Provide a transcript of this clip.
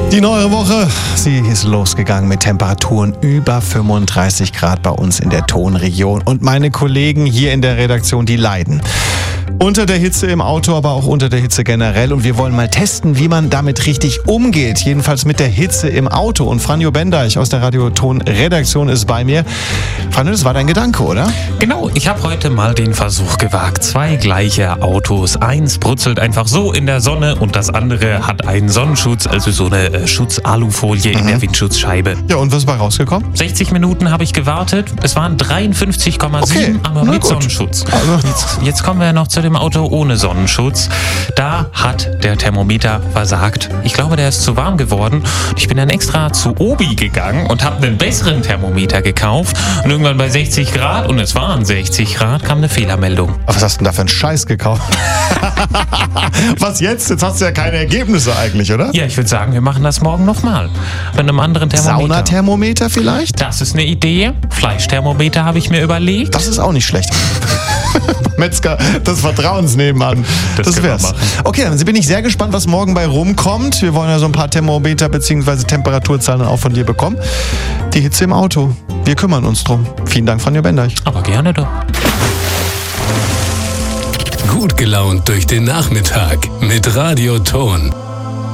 Die neue Woche, sie ist losgegangen mit Temperaturen über 35 Grad bei uns in der Tonregion. Und meine Kollegen hier in der Redaktion, die leiden. Unter der Hitze im Auto, aber auch unter der Hitze generell. Und wir wollen mal testen, wie man damit richtig umgeht. Jedenfalls mit der Hitze im Auto. Und Franjo Bendeich aus der Radioton-Redaktion ist bei mir. Franjo, das war dein Gedanke, oder? Genau, ich habe heute mal den Versuch gewagt. 2 gleiche Autos. Eins brutzelt einfach so in der Sonne und das andere hat einen Sonnenschutz, also so eine Schutz-Alufolie in der Windschutzscheibe. Ja, und was ist bei rausgekommen? 60 Minuten habe ich gewartet. Es waren 53,7, Okay, aber na mit gut. Sonnenschutz. Also- Jetzt kommen wir noch zu dem Auto ohne Sonnenschutz. Da hat der Thermometer versagt. Ich glaube, der ist zu warm geworden. Ich bin dann extra zu Obi gegangen und habe einen besseren Thermometer gekauft. Und irgendwann bei 60 Grad, und es waren 60 Grad, kam eine Fehlermeldung. Aber was hast du denn da für einen Scheiß gekauft? Was jetzt? Jetzt hast du ja keine Ergebnisse eigentlich, oder? Ja, ich würde sagen, wir machen das morgen nochmal. Mit einem anderen Thermometer. Saunathermometer vielleicht? Das ist eine Idee. Fleischthermometer habe ich mir überlegt. Das ist auch nicht schlecht. Metzger des Vertrauens nebenan. Das können wir wär's. machen. Okay, dann bin ich sehr gespannt, was morgen bei rumkommt. Wir wollen ja so ein paar Thermometer bzw. Temperaturzahlen auch von dir bekommen. Die Hitze im Auto. Wir kümmern uns drum. Vielen Dank, Franjo Bendeich. Aber gerne doch. Gut gelaunt durch den Nachmittag mit Radioton.